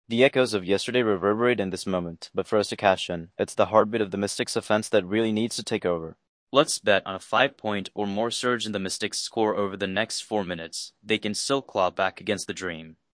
The echoes of yesterday reverberate in this moment, but for us to cash in, it's the heartbeat of the Mystics' offense that really needs to take over. Let's bet on a 5-point or more surge in the Mystics' score over the next 4 minutes. They can still claw back against the Dream.